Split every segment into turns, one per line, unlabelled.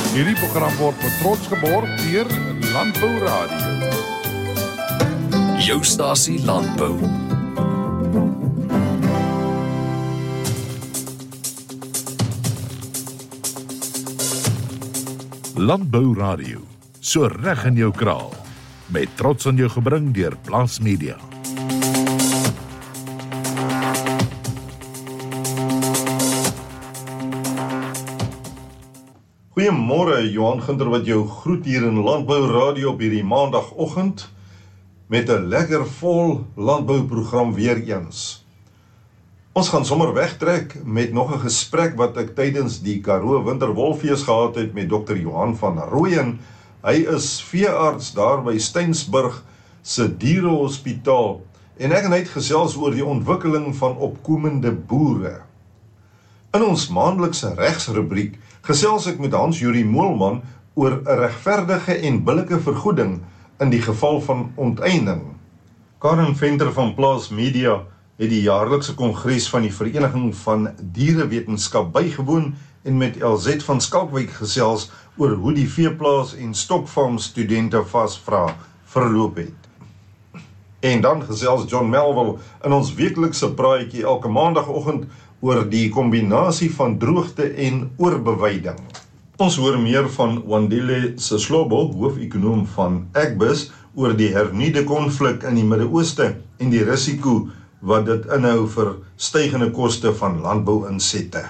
Hierdie program word met trots geborg deur Landbou Radio.
Jou stasie Landbou.
Landbou Radio, so reg in jou kraal. Met trots aan jou gebring deur Plaas Media.
Goeiemôre, Johan Ginter wat jou groet hier in Landbou Radio op hierdie maandagoggend met 'n lekker vol landbouprogram weer eens. Ons gaan sommer wegtrek met nog 'n gesprek wat ek tydens die Karoo Winterwolfees gehad het met Dr. Johan van Rooyen. Hy is veearts daar by Steynsburg se dierehospitaal en ek en hy het gesels oor die ontwikkeling van opkomende boere. In ons maandelikse regsrubriek gesels ek met Hans-Jurie Moelman oor 'n regverdige en billike vergoeding in die geval van onteiening. Karen Venter van Plaas Media het die jaarlikse kongres van die Vereniging van Dierewetenskap bygewoon en met LZ van Skalkwyk gesels oor hoe die veeplaas en stokfarm studente vasvra verloop het. En dan gesels John Melville in ons weeklikse praatjie elke maandagoggend oor die kombinasie van droogte en oorbeweiding. Ons hoor meer van Wandile Seslobo, hoof-ekonoom van Agbus, oor die hernuide konflik in die Midde-Ooste en die risiko wat dit inhou vir stygende koste van landbouinsette.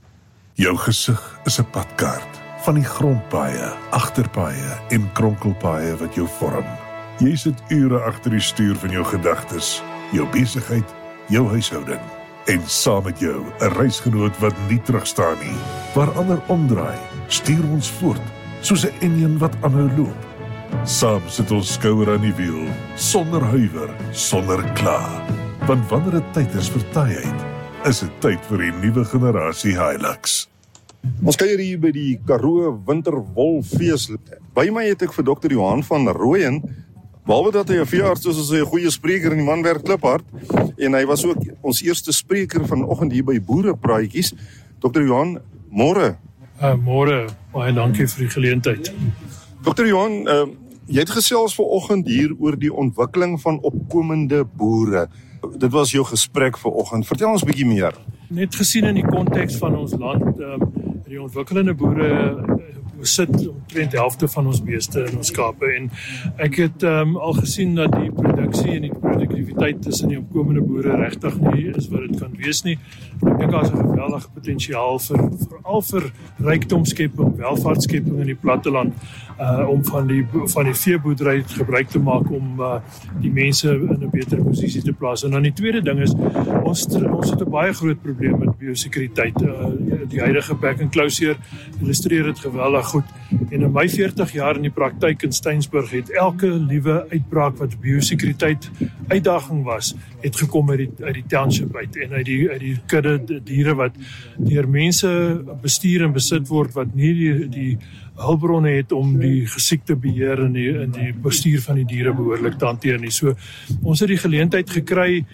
Jou gesig is 'n padkaart van die grondpaaie, agterpaaie en kronkelpaaie wat jou vorm. Jy sit ure agter die stuur van jou gedagtes, jou besigheid, jou huishouding. En saam met jou 'n reisgenoot wat nie terugstaan nie. Waar ander omdraai, stuur ons voort, soos 'n enjin wat aanhou loop. Saam sit ons skouer aan die wiel, sonder huiwer, sonder kla. Want wanneer dit tyd is vir taaiheid, is dit tyd vir die nuwe generasie Hilux. Ons kuier hier by die Karoo Winterwolfees. By my het ek vir Dr. Johan van Rooyen. Behalwe dat hy 'n veearts is hy 'n goeie spreker en die man werk kliphard. En hy was ook ons eerste spreker vanoggend hier by Boerepraatjies. Dr. Johan, môre.
Môre, baie dankie vir die geleentheid.
Dr. Johan, jy het gesels vanoggend hier oor die ontwikkeling van opkomende boere. Dit was jou gesprek vanoggend. Vertel ons 'n bietjie meer.
Net gesien in die konteks van ons land, die ontwikkelende boere besit omtrent die helfte van ons beeste en ons skape en ek het al gesien dat die produksie en die produktiwiteit tussen die opkomende boere regtig nie is wat dit kan wees nie. Ek dink daar is 'n geweldige potensiaal veral vir rykdomskeping, welvaartskeping in die platteland om van die veeboerdery gebruik te maak om die mense in 'n beter posisie te plaas. En dan die tweede ding is ons het 'n baie groot probleem met biosekuriteit. Die huidige back and closure illustreer dit geweldig goed. En in my 40 jaar in die praktyk in Steynsburg het elke liewe uitbraak wat biosekuriteit uitdaging was, het gekom uit die township uit en uit die kudde diere wat deur mense bestuur en besit word wat nie die hulpbronne het om die gesiekte beheer en die bestuur van die diere behoorlik te hanteer nie. So ons het die geleentheid gekry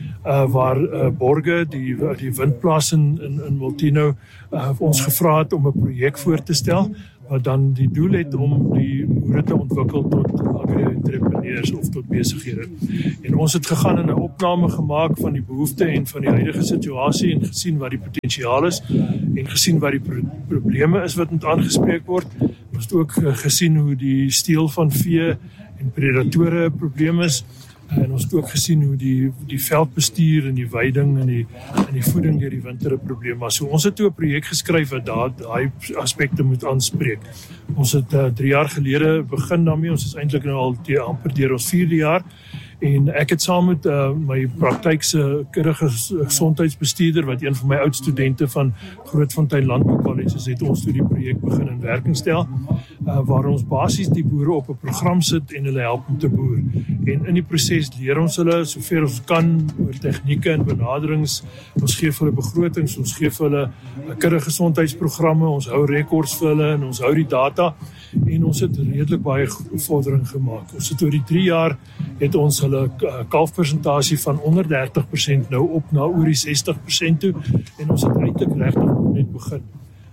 waar Borge, die windplaas in Multino, ons gevra het om 'n projek voor te stel wat dan die doel het om die boere te ontwikkel tot agri-entrepreneurs of tot besighede. En ons het gegaan en 'n opname gemaak van die behoefte en van die huidige situasie en gesien wat die potensiaal is en gesien wat die probleme is wat moet aangespreek word. Ons het ook gesien hoe die steel van vee en predatore 'n probleem is. En ons het ook gesien hoe die veldbestuur en die weiding en die voeding deur die winter 'n probleem was. So ons het toe 'n projek geskryf wat daai aspekte moet aanspreek. Ons het 3 jaar gelede begin daarmee. Ons is eintlik nou al amper deur ons 4de jaar. En ek het saam met my praktykse kundige gesondheidsbestuurder, wat een van my oud studente van Grootfontein Landbou College is, het ons toe die projek begin in werking stel, waar ons basies die boere op 'n program sit en hulle help om te boer. En in die proses leer ons hulle sover ons kan oor tegnieke en benaderings. Ons gee vir hulle begrotings, ons gee vir hulle kundige gesondheidsprogramme, ons hou rekords vir hulle en ons hou die data. En ons het redelik baie vordering gemaak. Ons het oor die 3 jaar het ons hulle kalfpersentasie van onder 30% nou op na oor die 60% toe en ons het eintlik regtig nog net begin.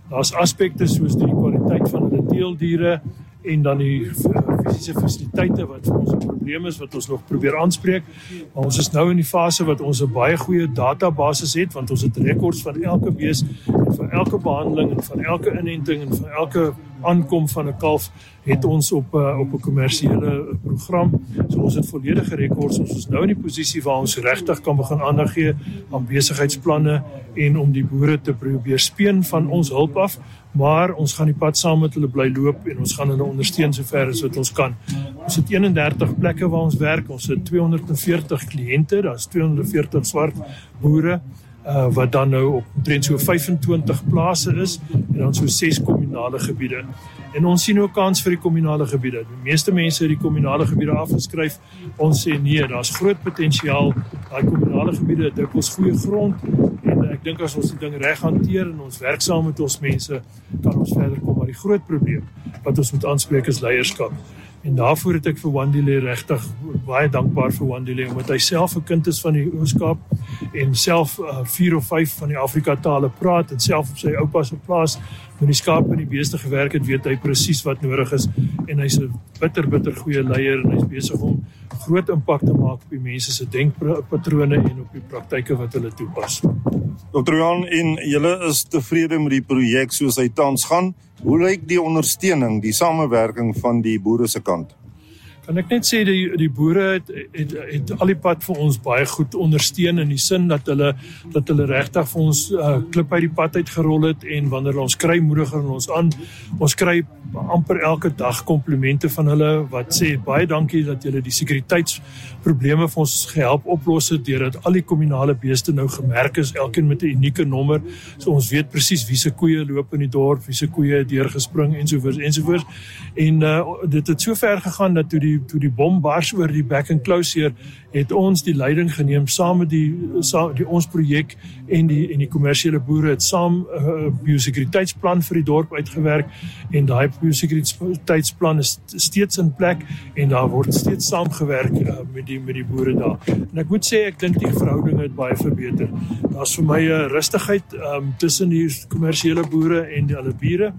Daar's aspekte soos die kwaliteit van hulle teeldiere en dan die fisiese fasiliteite wat vir ons 'n probleem is, wat ons nog probeer aanspreek. Maar ons is nou in die fase wat ons 'n baie goeie databasis het, want ons het rekords van elke bees en van elke behandeling en van elke inenting en van elke aankom van 'n kalf het ons op 'n kommersiële program. So ons het volledige rekords. Ons is nou in die posisie waar ons regtig kan begin aandag gee aan besigheidsplanne en om die boere te probeer speen van ons hulp af, maar ons gaan die pad saam met hulle bly loop en ons gaan hulle ondersteun sover as wat ons kan. Ons het 31 plekke waar ons werk. Ons het 240 kliënte, daar's 240 swart boere wat dan nou op omtrent so 25 plase is en dan so 6 kommunale gebiede. En ons sien ook kans vir die kommunale gebiede. Die meeste mense het die kommunale gebiede afgeskryf. Ons sê nee, daar's groot potensiaal. Daai kommunale gebiede het dikwels goeie grond en ek dink as ons die ding reg hanteer en ons werk saam met ons mense, kan ons verder kom. Maar die groot probleem wat ons moet aanspreek is leierskap. En daarvoor het ek vir Wandile regtig baie dankbaar vir Wandile, omdat hy self 'n kind is van die Oos-Kaap en self 4 of 5 van die Afrika tale praat en self op sy oupa se plaas met die skape en die beeste gewerk het, weet hy presies wat nodig is en hy's 'n bitter goeie leier en hy's besig om groot impak te maak op die mense se denkpatrone en op die praktyke wat hulle toepas.
Dr. Johan, en julle is tevrede met die projek soos hy tans gaan. Hoe lyk die ondersteuning, die samewerking van die boere se kant?
Kan ek net sê die boere het al die pad vir ons baie goed ondersteun in die sin dat hulle regtig vir ons klip uit die pad uitgerol het en wanneer ons kry moedig hulle ons aan. Ons kry amper elke dag komplimente van hulle wat sê baie dankie dat julle die sekuriteitsprobleme vir ons gehelp oplos het deurdat al die kommunale beeste nou gemerk is, elkeen met 'n unieke nommer. So ons weet presies wie se koeie loop in die dorp, wie se koeie het deurgespring ensovoorts. En dit het so ver gegaan dat toe die bom bars oor die back and close hier, het ons die leiding geneem saam met ons projek en die kommersiële boere het saam 'n biosekuriteitsplan vir die dorp uitgewerk en daai biosekuriteitsplan is steeds in plek en daar word steeds saamgewerk met die boere daar. En ek moet sê ek dink die verhoudinge het baie verbeter. Daar's vir my 'n rustigheid tussen die kommersiële boere en hulle bure.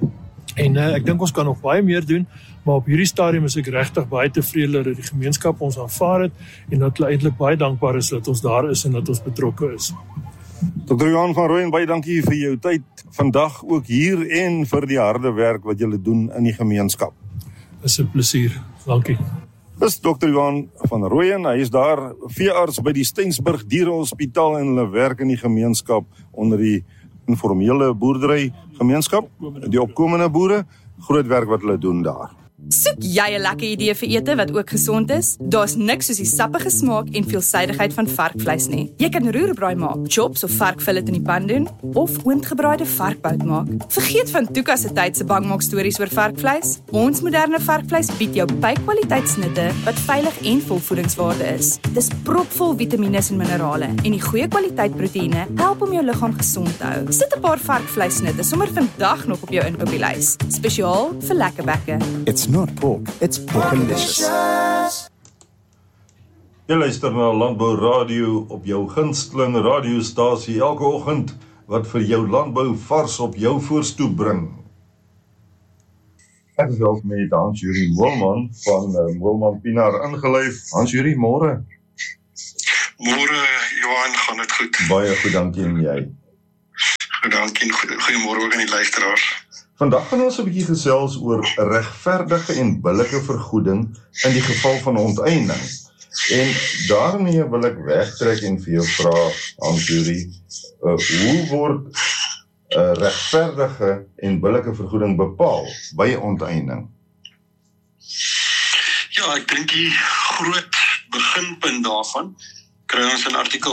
En ek dink ons kan nog baie meer doen, maar op hierdie stadium is ek regtig baie tevrede dat die gemeenskap ons aanvaar het en dat hulle eintlik baie dankbaar is dat ons daar is en dat ons betrokke is.
Dr. Johan van Rooyen, baie dankie vir jou tyd vandag ook hier en vir die harde werk wat julle doen in die gemeenskap.
Dis 'n plesier. Dankie.
Dis Dr. Johan van Rooyen, hy is daar veearts by die Steynsburg Dierehospitaal en hulle werk in die gemeenskap onder die informele boerdery gemeenskap, die opkomende boere, groot werk wat hulle doen daar.
Soek jy 'n lekker idee vir ete wat ook gesond is? Daar's niks soos die sappige smaak en veelsidigheid van varkvleis nie. Jy kan roerbraai maak, chops of varkfillet in die pan doen, of oondgebraaide varkbout maak. Vergeet van Tuka se tyd se bangmaak stories oor varkvleis. Ons moderne varkvleis bied jou by-kwaliteit snitte wat veilig en vol voedingswaarde is. Dis propvol vitamiene en minerale en die goeie kwaliteit proteïene help om jou liggaam gesond te hou. Sit 'n paar varkvleissnitte sommer vandag nog op jou inkopieslys, spesiaal vir lekker bekke.
It's not pork, it's porkalicious.
Jy luister na Landbou Radio op jou gunsteling radiostasie elke oggend wat vir jou landbou vars op jou voorstoep bring. Ek is self met Hans-Jurie Moelman van Moelman Pinaar ingelyf. Hans-Jurie, môre.
Môre, Johan, gaan dit goed?
Baie goed, dankie en jy.
Goed, dankie en goeiemôre ook aan die luisteraars.
Vandag gaan ons 'n bietjie gesels oor regverdige en billike vergoeding in die geval van onteiening. En daarmee wil ek wegtrek en vir jou vra, Hans-Jurie, hoe word regverdige en billike vergoeding bepaal by onteiening?
Ja, ek dink die groot beginpunt daarvan kry ons in artikel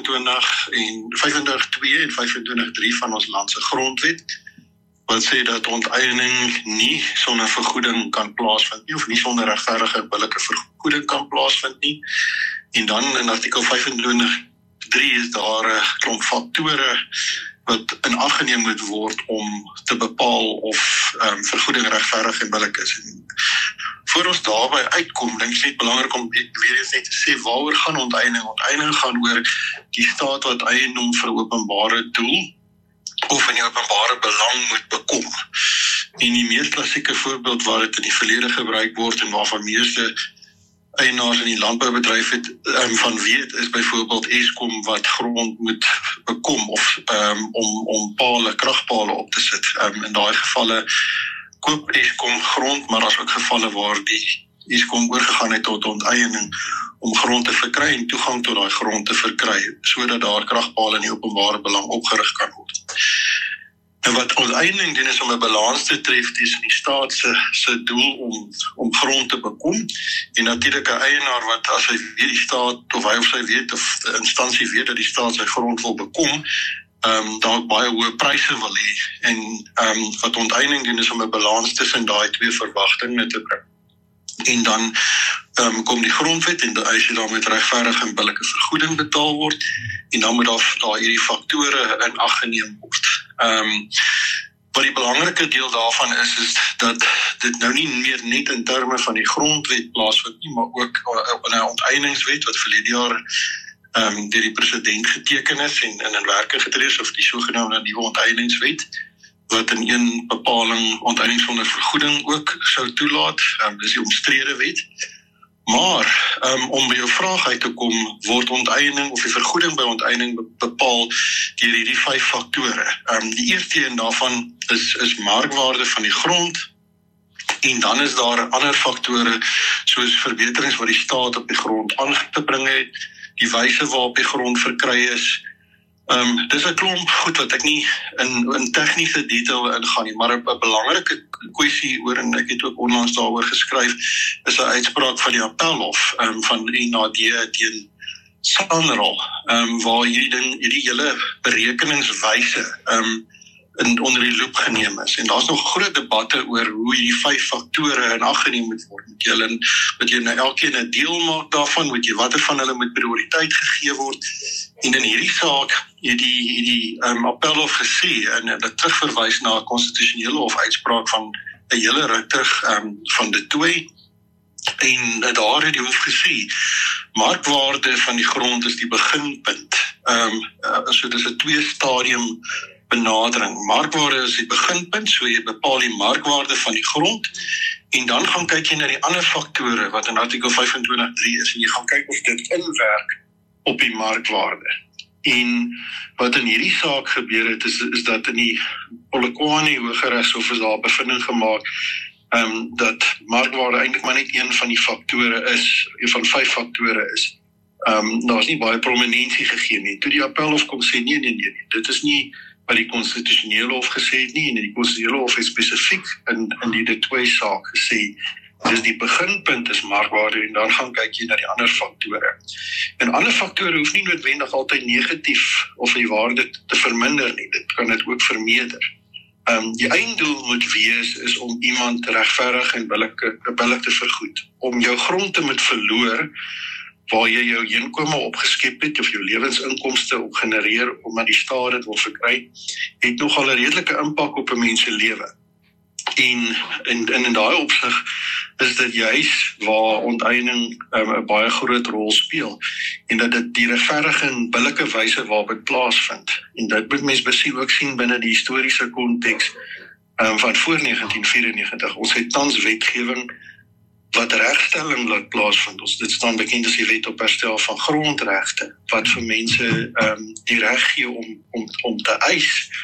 25.2 en 25.3 van ons land se grondwet, wat sê dat onteiening nie sonder vergoeding kan plaasvind nie, of nie sonder regverdige en billike vergoeding kan plaasvind nie. En dan in artikel 25.3 is daar 'n klomp faktore wat in ag geneem moet word om te bepaal of vergoeding regverdig en billik is. En voor ons daarby uitkom, dink ek net belangrik om weer eens net te sê waaroor gaan onteiening. Onteiening gaan oor die staat wat eiendom vir openbare doel of in die openbare belang moet bekom. En die mees klassieke voorbeeld waar dit in die verlede gebruik word en waarvan meeste eienaars in die landboubedryf van weet, is byvoorbeeld Eskom wat grond moet bekom of om kragpale op te sit. In daai gevalle koop Eskom grond, maar daar is ook gevalle waar die Eskom oorgegaan het tot onteiening om grond te verkry en toegang tot daai grond te verkry, sodat daar kragpale in die openbare belang opgerig kan word. En wat onteiening doen is om 'n balans te tref tussen die staat se doel om grond te bekom en natuurlik 'n eienaar wat as hy weet die staat of hy of sy weet of die instansie weet dat die staat sy grond wil bekom, dalk baie hoë pryse wil hê. En wat onteiening doen is om 'n balans tussen daai twee verwagtinge te bring. En dan kom die grondwet en as jy dan met regverdige en billike vergoeding betaal word en dan moet daar hierdie faktore in ag geneem word. Wat die belangrike deel daarvan is dat dit nou nie meer net in terme van die grondwet plaasvind nie, maar ook in 'n onteieningswet wat verlede jaar deur die president geteken is en in werking getree is, of die sogenaamde nuwe onteieningswet, wat in een bepaling onteiening sonder vergoeding ook sou toelaat, dis die omstrede wet. Maar, om by jou vraag uit te kom, word onteiening of die vergoeding by onteiening bepaal deur hierdie 5 faktore. Die eerste een daarvan is markwaarde van die grond, en dan is daar ander faktore, soos verbeterings wat die staat op die grond aangebring het, die wyse waarop die grond verkry is. Dis 'n klomp goed wat ek nie in tegniese detail ingaan nie, maar 'n belangrike kwessie oor, en ek het ook onlangs daaroor geskryf, is 'n uitspraak van die Appelhof van die NAD teen Sanral, waar hierdie hele berekeningswyse onder die loep geneem is. En daar's nog groot debatte oor hoe hierdie 5 faktore in ag geneem moet word. Moet jy nou elkeen 'n deel maak daarvan, moet jy watter van hulle moet prioriteit gegee word. En in hierdie saak het die Appelhof gesê en dit terugverwys na 'n konstitusionele hof uitspraak van 'n hele ruk terug van de Tooy. En daar het die hof gesê, markwaarde van die grond is die beginpunt. So dis 'n 2-stadium benadering. Markwaarde is die beginpunt, so jy bepaal die markwaarde van die grond, en dan gaan kyk jy na die ander faktore wat in artikel 25.3 is, en jy gaan kyk of dit inwerk op die markwaarde. En wat in hierdie saak gebeur het, is dat in die Polokwane Hooggeregshof is daar bevinding gemaak, dat markwaarde eintlik maar net een van die faktore is, een van 5 faktore is. Daar is nie baie prominensie gegee nie. Toe die Appelhof kom sê, nee, dit is nie wat die konstitusionele hof gesê het nie, en die konstitusionele hof het spesifiek in die de Tooy saak gesê, dis die beginpunt is markwaarde, en dan gaan kyk jy na die ander faktore. En ander faktore hoef nie noodwendig altyd negatief of die waarde te verminder nie, dit kan dit ook vermeerder. Die einddoel moet wees is om iemand regverdig en billik te vergoed. Om jou grond te moet verloor, waar jy jou inkomste opgeskep het, of jou lewensinkomste op genereer, omdat die staat dit wil verkry, het nogal 'n redelike impak op 'n mens se lewe. En in daai opsig is dit juis waar onteiening 'n baie groot rol speel, en dat dit die regverdige en billike wyse waarop dit plaasvind. En dit moet mens besien ook sien binne die historiese konteks van voor 1994. Ons het tans wetgewing wat regstelling laat plaasvind. Dit staan bekend as die wet op herstel van grondregte, wat vir mense die reg gee om te eis